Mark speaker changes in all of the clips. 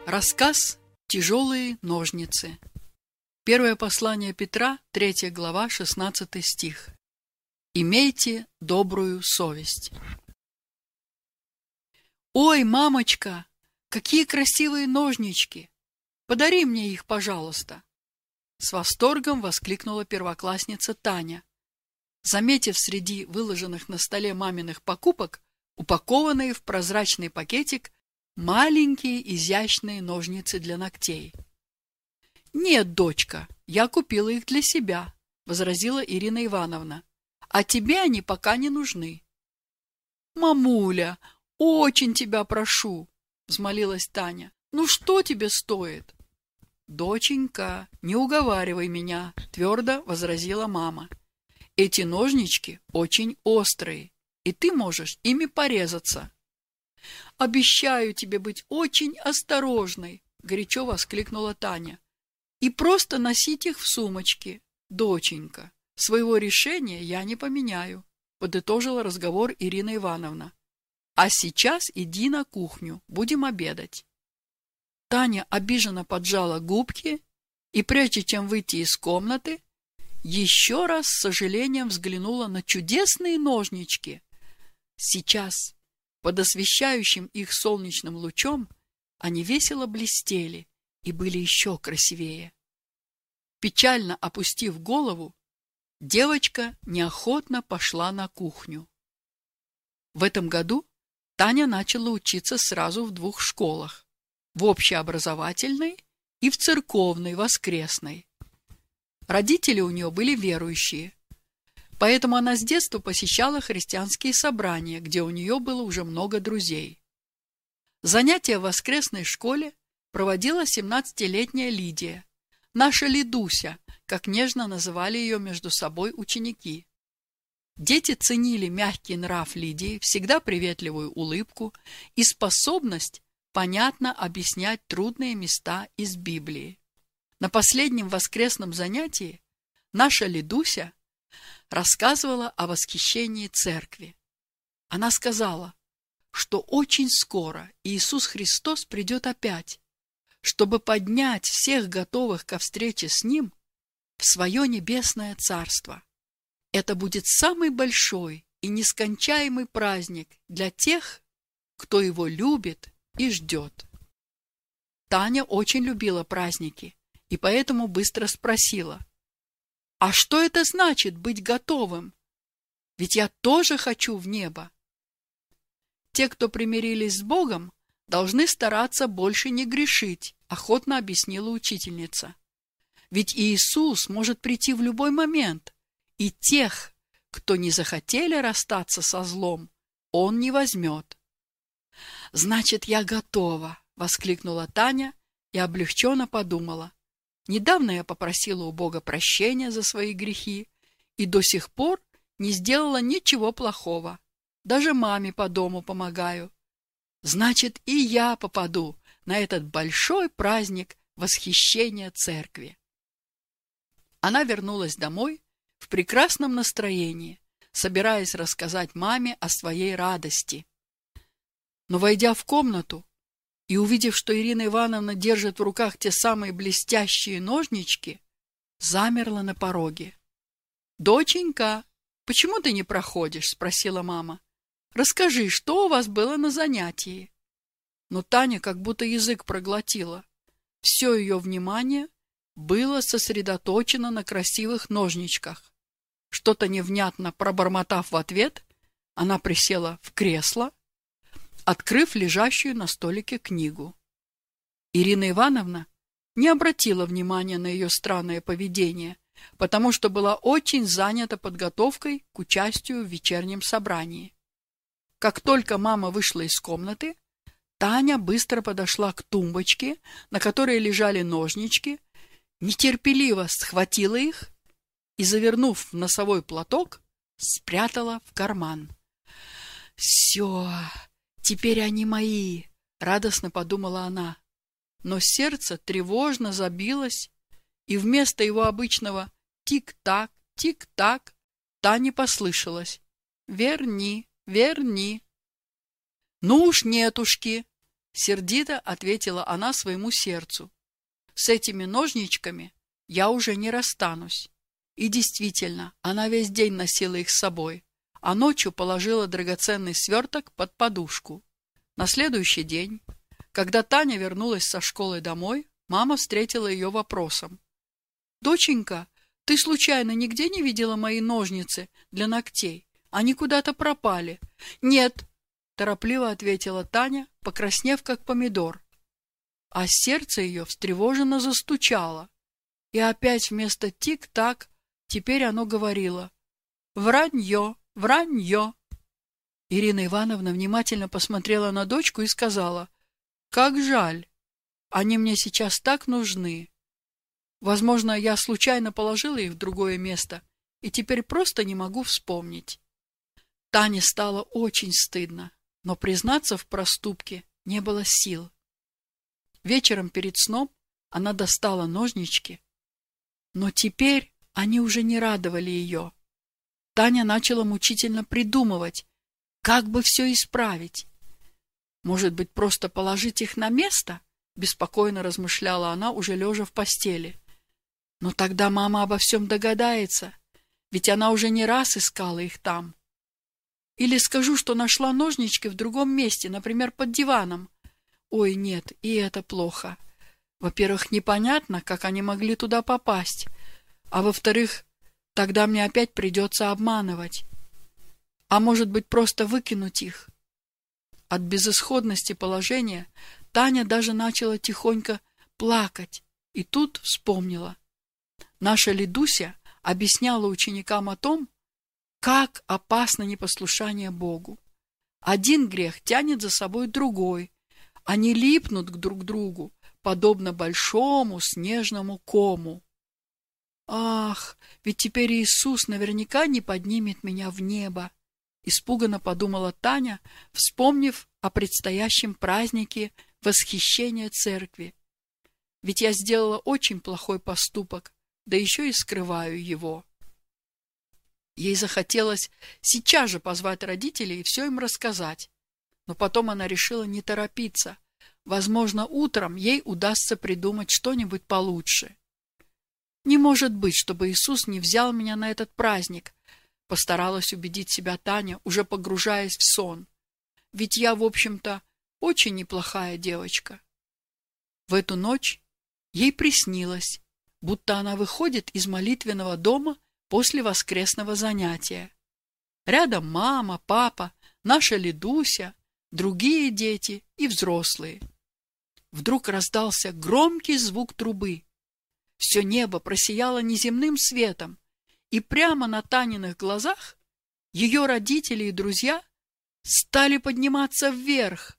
Speaker 1: Рассказ «Тяжелые ножницы». Первое послание Петра, 3 глава, 16 стих. «Имейте добрую совесть». «Ой, мамочка, какие красивые ножнички! Подари мне их, пожалуйста!» С восторгом воскликнула первоклассница Таня, заметив среди выложенных на столе маминых покупок упакованные в прозрачный пакетик маленькие изящные ножницы для ногтей. «Нет, дочка, я купила их для себя», — возразила Ирина Ивановна. «А тебе они пока не нужны». «Мамуля, очень тебя прошу», — взмолилась Таня. «Ну что тебе стоит?» «Доченька, не уговаривай меня», — твердо возразила мама. «Эти ножнички очень острые, и ты можешь ими порезаться». «Обещаю тебе быть очень осторожной», — горячо воскликнула Таня. «И просто носить их в сумочке, доченька. Своего решения я не поменяю», — подытожила разговор Ирина Ивановна. «А сейчас иди на кухню, будем обедать». Таня обиженно поджала губки и, прежде чем выйти из комнаты, еще раз с сожалением взглянула на чудесные ножнички. Сейчас, под освещающим их солнечным лучом, они весело блестели и были еще красивее. Печально опустив голову, девочка неохотно пошла на кухню. В этом году Таня начала учиться сразу в 2 школах: в общеобразовательной и в церковной воскресной. Родители у нее были верующие, поэтому она с детства посещала христианские собрания, где у нее было уже много друзей. Занятия в воскресной школе проводила 17-летняя Лидия, наша Лидуся, как нежно называли ее между собой ученики. Дети ценили мягкий нрав Лидии, всегда приветливую улыбку и способность понятно объяснять трудные места из Библии. На последнем воскресном занятии наша Лидуся рассказывала о восхищении церкви. Она сказала, что очень скоро Иисус Христос придет опять, чтобы поднять всех готовых ко встрече с Ним в свое небесное царство. Это будет самый большой и нескончаемый праздник для тех, кто Его любит и ждет. Таня очень любила праздники и поэтому быстро спросила: «А что это значит быть готовым? Ведь я тоже хочу в небо». «Те, кто примирились с Богом, должны стараться больше не грешить», — охотно объяснила учительница. «Ведь Иисус может прийти в любой момент, и тех, кто не захотели расстаться со злом, Он не возьмет». «Значит, я готова», — воскликнула Таня и облегченно подумала. «Недавно я попросила у Бога прощения за свои грехи и до сих пор не сделала ничего плохого. Даже маме по дому помогаю. Значит, и я попаду на этот большой праздник восхищения церкви». Она вернулась домой в прекрасном настроении, собираясь рассказать маме о своей радости. Но, войдя в комнату и увидев, что Ирина Ивановна держит в руках те самые блестящие ножнички, замерла на пороге. «Доченька, почему ты не проходишь?» — спросила мама. «Расскажи, что у вас было на занятии?» Но Таня как будто язык проглотила. Все ее внимание было сосредоточено на красивых ножничках. Что-то невнятно пробормотав в ответ, она присела в кресло, открыв лежащую на столике книгу. Ирина Ивановна не обратила внимания на ее странное поведение, потому что была очень занята подготовкой к участию в вечернем собрании. Как только мама вышла из комнаты, Таня быстро подошла к тумбочке, на которой лежали ножнички, нетерпеливо схватила их и, завернув в носовой платок, спрятала в карман. «Все, теперь они мои», — радостно подумала она. Но сердце тревожно забилось, и вместо его обычного тик-так, тик-так Тане послышалось: «Верни, верни». «Ну уж нетушки, Сердито ответила она своему сердцу. С этими ножничками я уже не расстанусь. И действительно, она весь день носила их с собой, а ночью положила драгоценный сверток под подушку. На следующий день, когда Таня вернулась со школы домой, мама встретила ее вопросом. «Доченька, ты случайно нигде не видела мои ножницы для ногтей? Они куда-то пропали». «Нет», — торопливо ответила Таня, покраснев как помидор. А сердце ее встревоженно застучало. И опять вместо тик-так теперь оно говорило: «Вранье, вранье». Ирина Ивановна внимательно посмотрела на дочку и сказала: «Как жаль, они мне сейчас так нужны. Возможно, я случайно положила их в другое место и теперь просто не могу вспомнить». Тане стало очень стыдно, но признаться в проступке не было сил. Вечером перед сном она достала ножнички, но теперь они уже не радовали ее. Таня начала мучительно придумывать, как бы все исправить. «Может быть, просто положить их на место?» — беспокойно размышляла она, уже лежа в постели. «Но тогда мама обо всем догадается, ведь она уже не раз искала их там. Или скажу, что нашла ножнички в другом месте, например, под диваном. Ой, нет, и это плохо. Во-первых, непонятно, как они могли туда попасть, а во-вторых, тогда мне опять придется обманывать. А может быть, просто выкинуть их?» От безысходности положения Таня даже начала тихонько плакать, и тут вспомнила. Наша Лидуся объясняла ученикам о том, как опасно непослушание Богу. Один грех тянет за собой другой, они липнут друг к другу, подобно большому снежному кому. «Ах, ведь теперь Иисус наверняка не поднимет меня в небо», — испуганно подумала Таня, вспомнив о предстоящем празднике восхищения церкви. «Ведь я сделала очень плохой поступок, да еще и скрываю его». Ей захотелось сейчас же позвать родителей и все им рассказать, но потом она решила не торопиться. Возможно, утром ей удастся придумать что-нибудь получше. «Не может быть, чтобы Иисус не взял меня на этот праздник», — постаралась убедить себя Таня, уже погружаясь в сон. «Ведь я, в общем-то, очень неплохая девочка». В эту ночь ей приснилось, будто она выходит из молитвенного дома после воскресного занятия. Рядом мама, папа, наша Лидуся, другие дети и взрослые. Вдруг раздался громкий звук трубы. Все небо просияло неземным светом, и прямо на Таниных глазах ее родители и друзья стали подниматься вверх.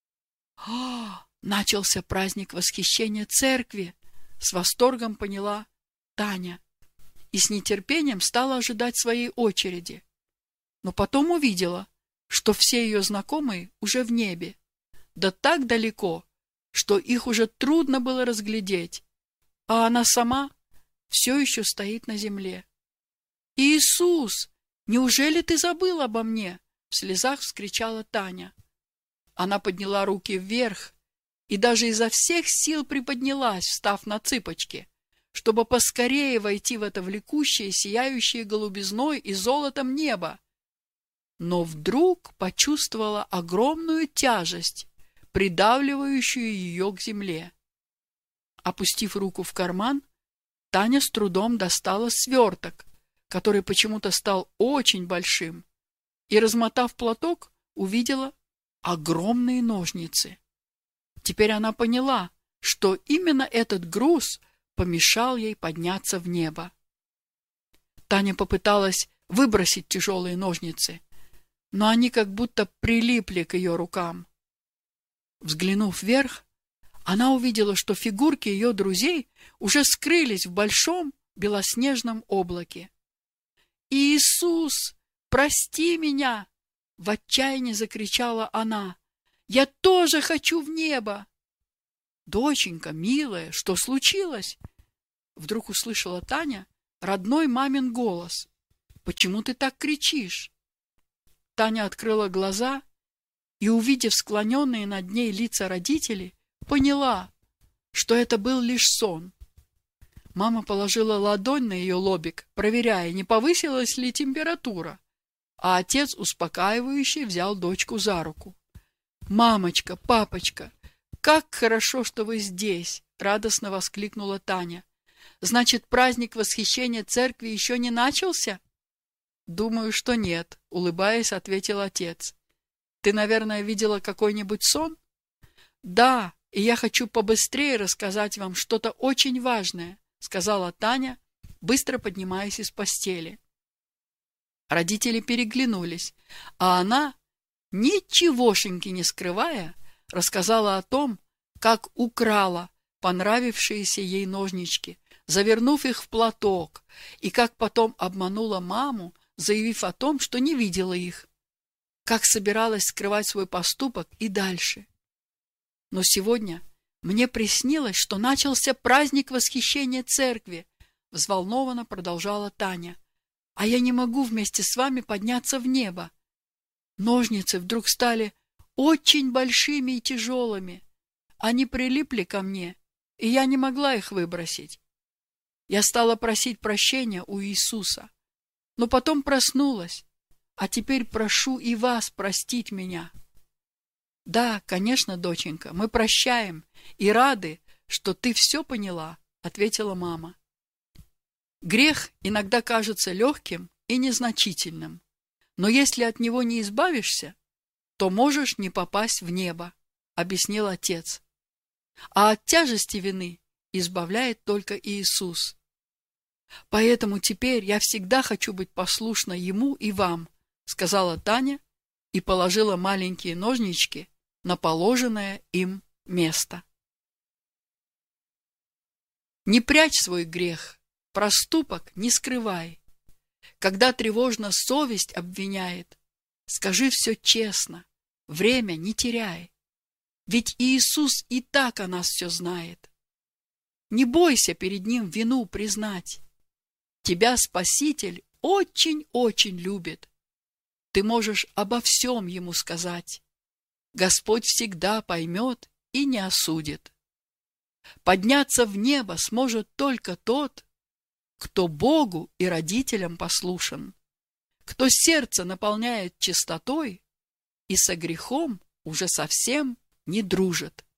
Speaker 1: Начался праздник восхищения церкви, с восторгом поняла Таня и с нетерпением стала ожидать своей очереди. Но потом увидела, что все ее знакомые уже в небе, да так далеко, что их уже трудно было разглядеть, а она сама все еще стоит на земле. «Иисус, неужели ты забыл обо мне?» — в слезах вскричала Таня. Она подняла руки вверх и даже изо всех сил приподнялась, встав на цыпочки, чтобы поскорее войти в это влекущее, сияющее голубизной и золотом небо. Но вдруг почувствовала огромную тяжесть, придавливающую ее к земле. Опустив руку в карман, Таня с трудом достала сверток, который почему-то стал очень большим, и, размотав платок, увидела огромные ножницы. Теперь она поняла, что именно этот груз помешал ей подняться в небо. Таня попыталась выбросить тяжелые ножницы, но они как будто прилипли к ее рукам. Взглянув вверх, она увидела, что фигурки ее друзей уже скрылись в большом белоснежном облаке. «Иисус, прости меня!» — в отчаянии закричала она. «Я тоже хочу в небо!» «Доченька, милая, что случилось?» Вдруг услышала Таня родной мамин голос. «Почему ты так кричишь?» Таня открыла глаза и, увидев склоненные над ней лица родителей, поняла, что это был лишь сон. Мама положила ладонь на ее лобик, проверяя, не повысилась ли температура, а отец успокаивающе взял дочку за руку. «Мамочка, папочка, как хорошо, что вы здесь!» — радостно воскликнула Таня. «Значит, праздник восхищения церкви еще не начался?» «Думаю, что нет», — улыбаясь, ответил отец. «Ты, наверное, видела какой-нибудь сон?» «Да, и я хочу побыстрее рассказать вам что-то очень важное», — сказала Таня, быстро поднимаясь из постели. Родители переглянулись, а она, ничегошеньки не скрывая, рассказала о том, как украла понравившиеся ей ножнички, завернув их в платок, и как потом обманула маму, заявив о том, что не видела их, как собиралась скрывать свой поступок и дальше. Но сегодня мне приснилось, что начался праздник восхищения церкви, взволнованно продолжала Таня, а я не могу вместе с вами подняться в небо. Ножницы вдруг стали очень большими и тяжелыми. Они прилипли ко мне, и я не могла их выбросить. Я стала просить прощения у Иисуса, но потом проснулась, а теперь прошу и вас простить меня. Да, конечно, доченька, мы прощаем и рады, что ты все поняла, ответила мама. Грех иногда кажется легким и незначительным, но если от него не избавишься, то можешь не попасть в небо, объяснил отец. А от тяжести вины избавляет только Иисус. Поэтому теперь я всегда хочу быть послушна Ему и вам, сказала Таня и положила маленькие ножнички на положенное им место. Не прячь свой грех, проступок не скрывай. Когда тревожно совесть обвиняет, скажи все честно, время не теряй. Ведь Иисус и так о нас все знает. Не бойся перед Ним вину признать. Тебя Спаситель очень-очень любит. Ты можешь обо всем Ему сказать. Господь всегда поймет и не осудит. Подняться в небо сможет только тот, кто Богу и родителям послушен, кто сердце наполняет чистотой и со грехом уже совсем не дружит.